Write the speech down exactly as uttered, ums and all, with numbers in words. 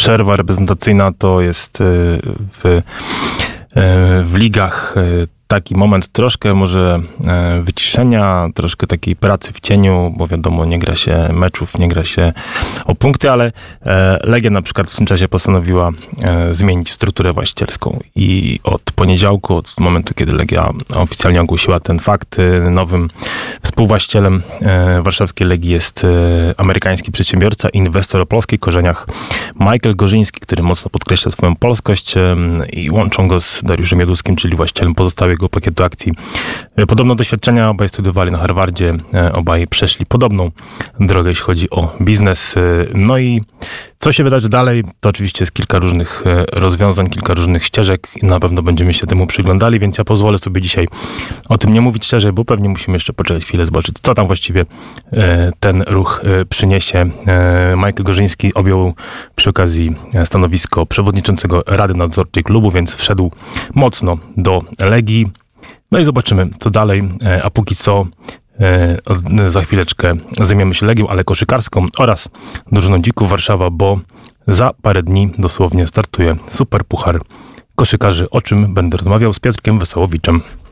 przerwa reprezentacyjna to jest w, w ligach taki moment troszkę może wyciszenia, troszkę takiej pracy w cieniu, bo wiadomo, nie gra się meczów, nie gra się o punkty, ale Legia na przykład w tym czasie postanowiła zmienić strukturę właścicielską i od poniedziałku, od momentu, kiedy Legia oficjalnie ogłosiła ten fakt, nowym współwłaścicielem warszawskiej Legii jest amerykański przedsiębiorca, inwestor o polskich korzeniach Michael Gorzyński, który mocno podkreśla swoją polskość i łączą go z Dariuszem Jadłowskim, czyli właścicielem pozostałego pakietu akcji. Podobno doświadczenia, obaj studiowali na Harvardzie, obaj przeszli podobną drogę, jeśli chodzi o biznes. No i co się wydarzy dalej, to oczywiście jest kilka różnych rozwiązań, kilka różnych ścieżek i na pewno będziemy się temu przyglądali, więc ja pozwolę sobie dzisiaj o tym nie mówić szczerze, bo pewnie musimy jeszcze poczekać chwilę, zobaczyć, co tam właściwie ten ruch przyniesie. Michael Gorzyński objął przy okazji stanowisko przewodniczącego Rady Nadzorczej klubu, więc wszedł mocno do Legii. No i zobaczymy, co dalej, a póki co za chwileczkę zajmiemy się Legią, ale koszykarską oraz drużyną Dzików Warszawa, bo za parę dni dosłownie startuje Super Puchar Koszykarzy, o czym będę rozmawiał z Piotrkiem Wesołowiczem.